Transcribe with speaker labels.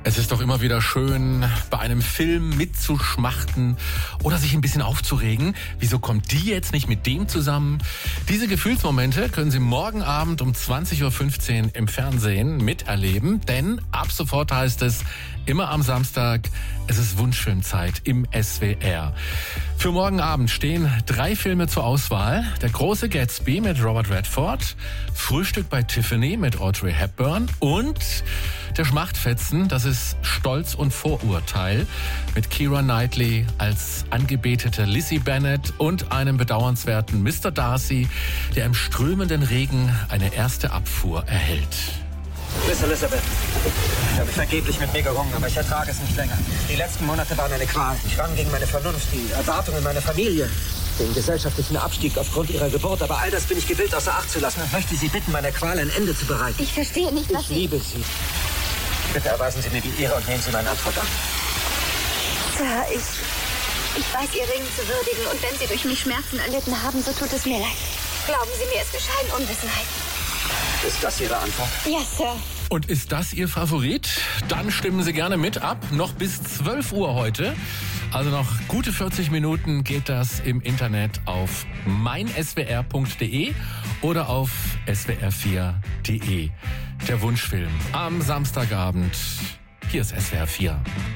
Speaker 1: Es ist doch immer wieder schön, bei einem Film mitzuschmachten oder sich ein bisschen aufzuregen. Wieso kommt die jetzt nicht mit dem zusammen? Diese Gefühlsmomente können Sie morgen Abend um 20.15 Uhr im Fernsehen miterleben, denn ab sofort heißt es, immer am Samstag, es ist Wunschfilmzeit im SWR. Für morgen Abend stehen 3 Filme zur Auswahl. Der große Gatsby mit Robert Redford, Frühstück bei Tiffany mit Audrey Hepburn und der Schmachtfetzen, das ist Stolz und Vorurteil mit Keira Knightley als angebetete Lizzie Bennet und einem bedauernswerten Mr. Darcy, der im strömenden Regen eine erste Abfuhr erhält.
Speaker 2: Miss Elizabeth, ich habe vergeblich mit mir gerungen, aber ich ertrage es nicht länger. Die letzten Monate waren eine Qual. Ich rang gegen meine Vernunft, die Erwartungen meiner Familie, den gesellschaftlichen Abstieg aufgrund ihrer Geburt. Aber all das bin ich gewillt außer Acht zu lassen und möchte Sie bitten, meiner Qual ein Ende zu bereiten.
Speaker 3: Ich verstehe nicht, was
Speaker 2: Ich liebe Sie. Bitte erweisen Sie mir die Ehre und nehmen Sie meine Antwort an.
Speaker 3: Sir, ich weiß, Ihr Ringen zu würdigen. Und wenn Sie durch mich Schmerzen erlitten haben, so tut es mir leid. Glauben Sie mir, es geschah in Unwissenheit.
Speaker 2: Ist das Ihre Antwort?
Speaker 3: Ja, Sir.
Speaker 1: Und ist das Ihr Favorit? Dann stimmen Sie gerne mit ab. Noch bis 12 Uhr heute. Also noch gute 40 Minuten geht das im Internet auf meinswr.de oder auf swr4.de. Der Wunschfilm am Samstagabend. Hier ist SWR 4.